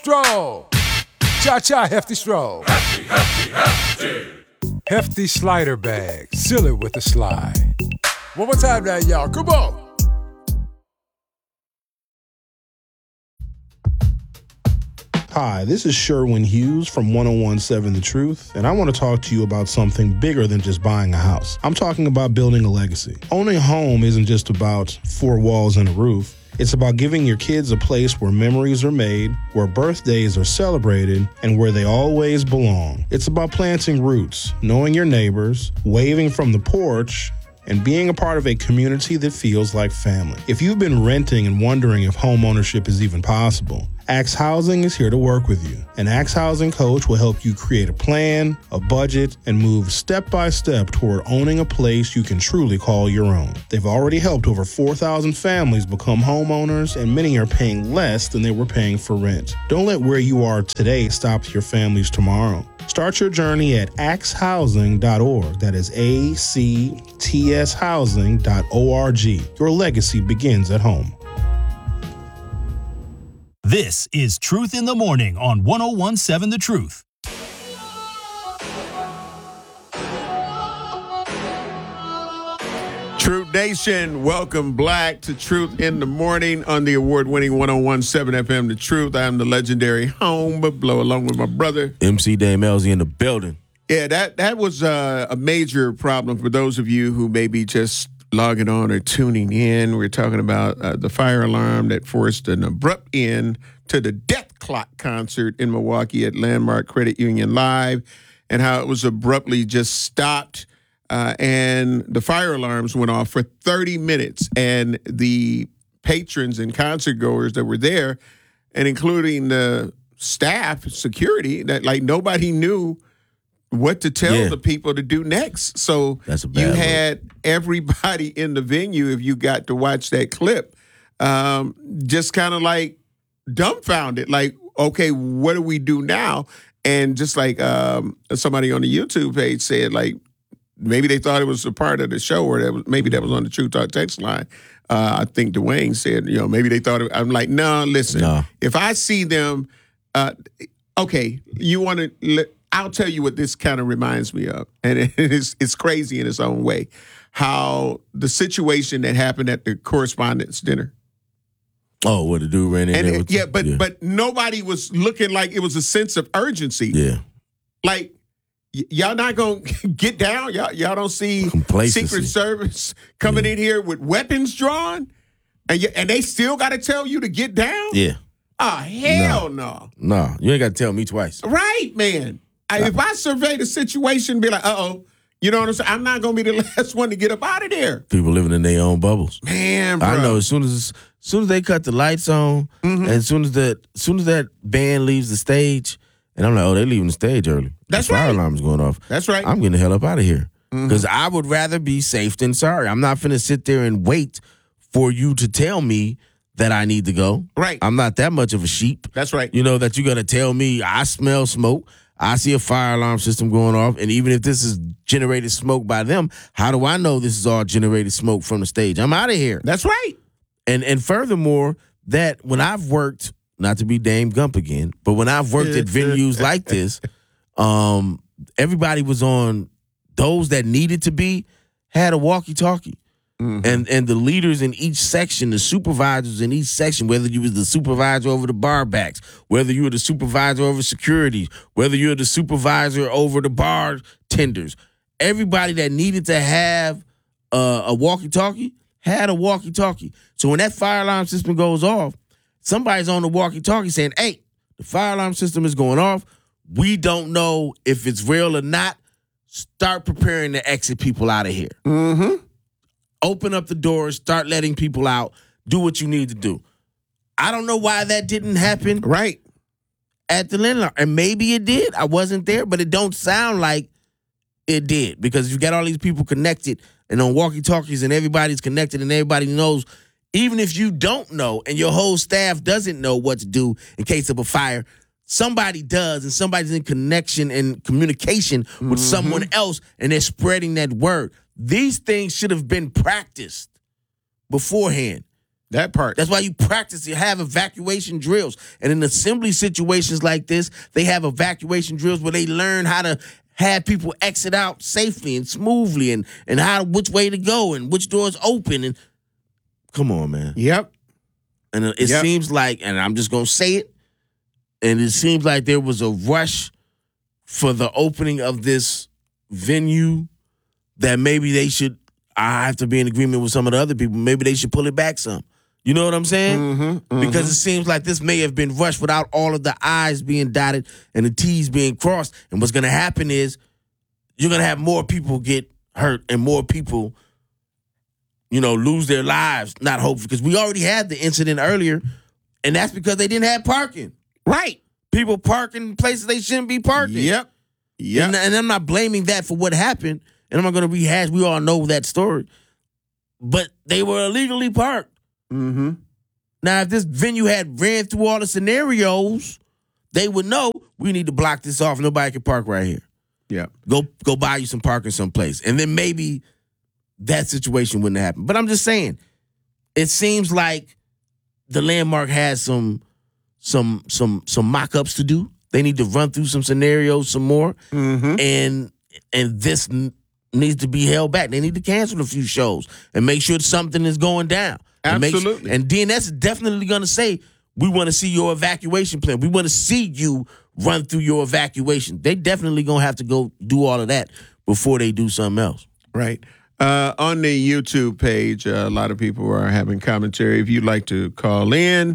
Stroll. Cha-cha, hefty stroll. Hefty, hefty, hefty. Hefty slider bag. Seal it with a slide. One more time now, y'all. Come on. Hi, this is Sherwin Hughes from 1017 The Truth, and I want to talk to you about something bigger than just buying a house. I'm talking about building a legacy. Owning a home isn't just about four walls and a roof. It's about giving your kids a place where memories are made, where birthdays are celebrated, and where they always belong. It's about planting roots, knowing your neighbors, waving from the porch, and being a part of a community that feels like family. If you've been renting and wondering if home ownership is even possible, Axe Housing is here to work with you. An Axe Housing coach will help you create a plan, a budget, and move step by step toward owning a place you can truly call your own. They've already helped over 4,000 families become homeowners, and many are paying less than they were paying for rent. Don't let where you are today stop your family's tomorrow. Start your journey at axehousing.org. That is ACTS housing.org. Your legacy begins at home. This is Truth in the Morning on 1017 The Truth. Truth Nation, welcome Black to Truth in the Morning on the award-winning 1017 FM The Truth. I am the legendary Home Blow along with my brother. MC Dame Elzy in the building. Yeah, that was a major problem for those of you who may be just logging on or tuning in. We're talking about the fire alarm that forced an abrupt end to the Death Clock concert in Milwaukee at Landmark Credit Union Live, and how it was abruptly just stopped. And the fire alarms went off for 30 minutes, and the patrons and concert goers that were there, and including the staff, security, that like nobody knew what to tell the people to do next. So you had everybody in the venue, if you got to watch that clip, just kind of like dumbfounded, like, okay, what do we do now? And just like somebody on the YouTube page said, like, maybe they thought it was a part of the show, or maybe that was on the True Talk text line. I think Dwayne said, maybe they thought I'm like, no, listen, if I see them, okay, you want to, I'll tell you what this kind of reminds me of. And it's crazy in its own way. How the situation that happened at the correspondence dinner. Oh, what the dude ran in there? But nobody was looking like it was a sense of urgency. Yeah. Like, y'all not going to get down? Y'all don't see Secret Service coming in here with weapons drawn? And they still got to tell you to get down? Yeah. Oh, hell no. No, you ain't got to tell me twice. Right, man. If I survey the situation, be like, uh-oh, you know what I'm saying? I'm not going to be the last one to get up out of there. People living in their own bubbles. Man, bro. I know as soon as they cut the lights on, and as soon as that band leaves the stage, and I'm like, oh, they're leaving the stage early. That's the right. Fire alarm's going off. That's right. I'm getting the hell up out of here. Because I would rather be safe than sorry. I'm not finna sit there and wait for you to tell me that I need to go. Right. I'm not that much of a sheep. That's right. You know, that you're going to tell me I smell smoke. I see a fire alarm system going off, and even if this is generated smoke by them, how do I know this is all generated smoke from the stage? I'm out of here. That's right. And furthermore, that when I've worked, not to be Dame Gump again, but when I've worked at venues like this, everybody was on, those that needed to be, had a walkie-talkie. And the leaders in each section, the supervisors in each section, whether you was the supervisor over the bar backs, whether you were the supervisor over security, whether you're the supervisor over the bartenders, everybody that needed to have a walkie-talkie had a walkie-talkie. So when that fire alarm system goes off, somebody's on the walkie-talkie saying, hey, the fire alarm system is going off. We don't know if it's real or not. Start preparing to exit people out of here. Open up the doors, start letting people out, do what you need to do. I don't know why that didn't happen at the landlord. And maybe it did. I wasn't there, but it don't sound like it did, because you got all these people connected and on walkie-talkies, and everybody's connected and everybody knows. Even if you don't know and your whole staff doesn't know what to do in case of a fire, somebody does, and somebody's in connection and communication with someone else, and they're spreading that word. These things should have been practiced beforehand. That part. That's why you practice. You have evacuation drills. And in assembly situations like this, they have evacuation drills where they learn how to have people exit out safely and smoothly and which way to go and which doors open. And come on, man. Yep. And it seems like, and I'm just going to say it, and it seems like there was a rush for the opening of this venue that maybe they should, I have to be in agreement with some of the other people, maybe they should pull it back some. You know what I'm saying? Because it seems like this may have been rushed without all of the I's being dotted and the T's being crossed. And what's going to happen is you're going to have more people get hurt and more people, lose their lives, not hopefully. Because we already had the incident earlier, and that's because they didn't have parking. Right. People parking places they shouldn't be parking. Yep. And I'm not blaming that for what happened, and I'm not going to rehash. We all know that story. But they were illegally parked. Mm-hmm. Now, if this venue had ran through all the scenarios, they would know we need to block this off. Nobody can park right here. Yeah. Go buy you some parking someplace. And then maybe that situation wouldn't happen. But I'm just saying, it seems like the Landmark has some mock-ups to do. They need to run through some scenarios some more. Mm-hmm. And this needs to be held back. They need to cancel a few shows and make sure something is going down. Absolutely. And DNS is definitely going to say, we want to see your evacuation plan. We want to see you run through your evacuation. They definitely going to have to go do all of that before they do something else. Right. On the YouTube page, a lot of people are having commentary. If you'd like to call in,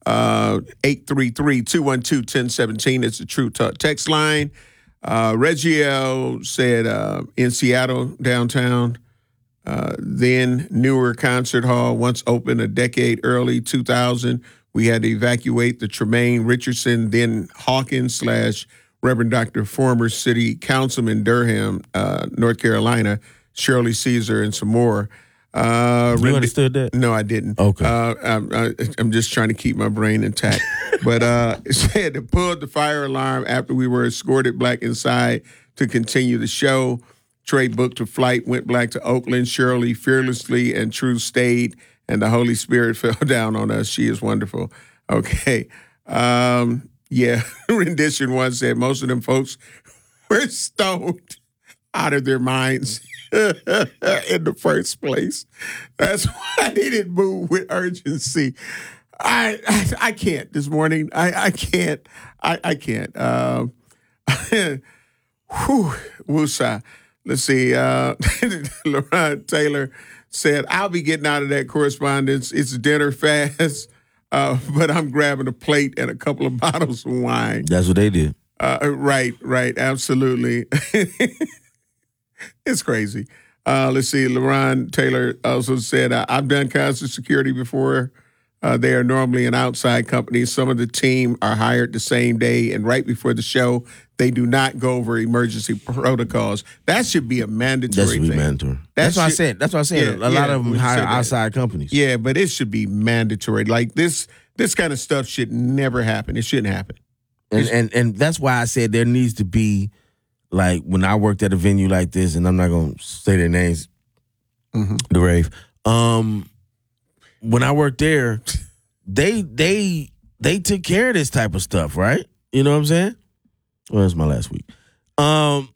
833-212-1017. It's the True Talk text line. Reggie L. said in Seattle, downtown, then newer concert hall, once opened a decade early, 2000. We had to evacuate the Tremaine Richardson, then Hawkins / Reverend Dr. former city councilman Durham, North Carolina, Shirley Caesar, and some more. You understood that? No, I didn't. Okay. I'm just trying to keep my brain intact. But it said to pull the fire alarm after we were escorted back inside to continue the show. Trey booked a flight, went back to Oakland. Shirley fearlessly and True stayed, and the Holy Spirit fell down on us. She is wonderful. Okay. Yeah. Rendition 1 said most of them folks were stoned out of their minds in the first place. That's why they didn't move with urgency. I can't this morning. I can't. I can't. Woosah. Let's see. LaRon Taylor said, I'll be getting out of that correspondence. It's dinner fast, but I'm grabbing a plate and a couple of bottles of wine. That's what they did. Right. Absolutely. It's crazy. Let's see. LaRon Taylor also said, I've done concert security before. They are normally an outside company. Some of the team are hired the same day, and right before the show, they do not go over emergency protocols. That should be a mandatory thing. That should be mandatory. That's what I said. A lot of them hire outside companies. Yeah, but it should be mandatory. Like this kind of stuff should never happen. It shouldn't happen. And that's why I said there needs to be, like, when I worked at a venue like this, and I'm not going to say their names, the rave. When I worked there, they took care of this type of stuff, right? You know what I'm saying? Well, it's my last week. I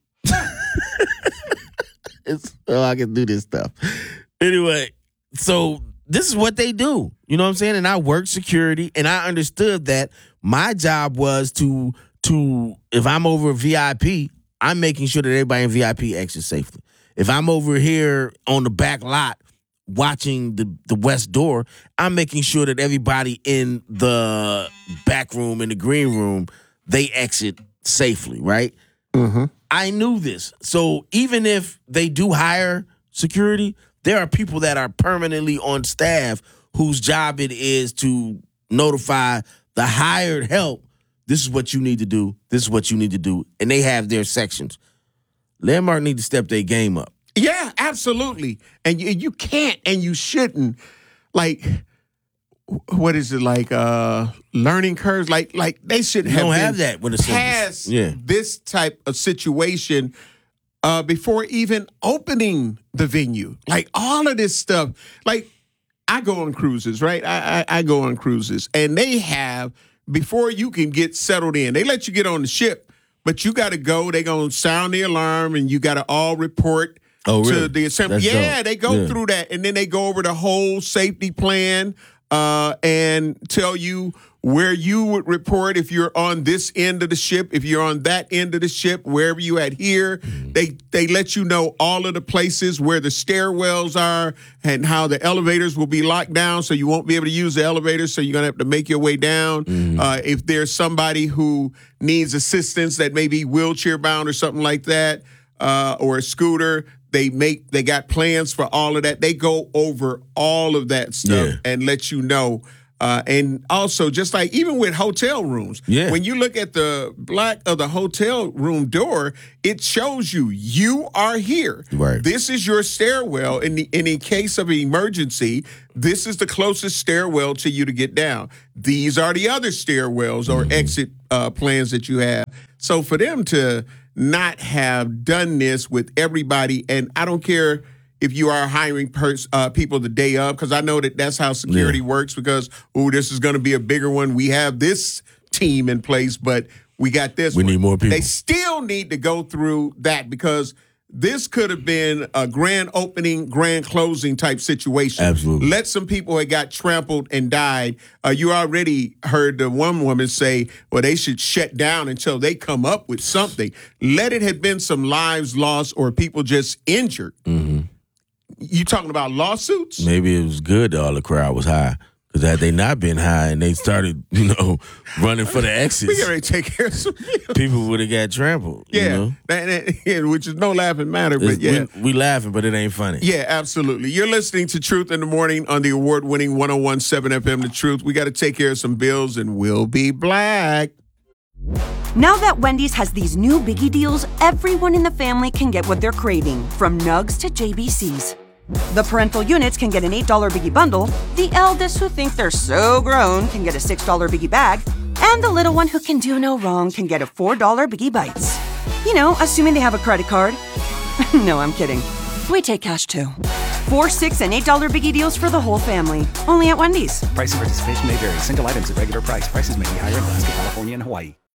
can do this stuff. Anyway, so this is what they do. You know what I'm saying? And I worked security, and I understood that my job was to if I'm over VIP, I'm making sure that everybody in VIP exits safely. If I'm over here on the back lot watching the west door, I'm making sure that everybody in the back room, in the green room, they exit safely, right? Mm-hmm. I knew this. So even if they do hire security, there are people that are permanently on staff whose job it is to notify the hired help, this is what you need to do, this is what you need to do, and they have their sections. Landmark need to step their game up. Yeah, absolutely. And you can't and you shouldn't, like, what is it, like learning curves? Like they should have that with a past this type of situation before even opening the venue. Like all of this stuff. Like I go on cruises, right? I go on cruises, and they have, before you can get settled in, they let you get on the ship, but you got to go. They're going to sound the alarm, and you got to all report to the assembly. Yeah, they go through that, and then they go over the whole safety plan and tell you where you would report if you're on this end of the ship, if you're on that end of the ship, wherever you at here. They let you know all of the places where the stairwells are and how the elevators will be locked down, so you won't be able to use the elevators, so you're going to have to make your way down. If there's somebody who needs assistance that may be wheelchair bound or something like that, or a scooter, they got plans for all of that. They go over all of that stuff and let you know. And also, just like even with hotel rooms, when you look at the black of the hotel room door, it shows you are here. Right. This is your stairwell. In case of an emergency, this is the closest stairwell to you to get down. These are the other stairwells or exit plans that you have. So for them to not have done this with everybody, and I don't care if you are hiring people the day of, because I know that's how security works, because, this is going to be a bigger one. We have this team in place, but we got this We need more people. They still need to go through that, because this could have been a grand opening, grand closing type situation. Absolutely. Let some people had got trampled and died. You already heard the one woman say, well, they should shut down until they come up with something. Let it have been some lives lost or people just injured. You talking about lawsuits? Maybe it was good that all the crowd was high. Because had they not been high and they started, running for the exits, We gotta take care of some people would have got trampled. Yeah, which is no laughing matter, but we laughing, but it ain't funny. Yeah, absolutely. You're listening to Truth in the Morning on the award-winning 101.7 FM, The Truth. We got to take care of some bills, and we'll be black. Now that Wendy's has these new biggie deals, everyone in the family can get what they're craving, from nugs to JBCs. The parental units can get an $8 biggie bundle, the eldest who think they're so grown can get a $6 biggie bag, and the little one who can do no wrong can get a $4 biggie bites. Assuming they have a credit card. No, I'm kidding. We take cash too. 4, $6, and $8 biggie deals for the whole family. Only at Wendy's. Price and participation may vary. Single items at regular price. Prices may be higher in Alaska, California, and Hawaii.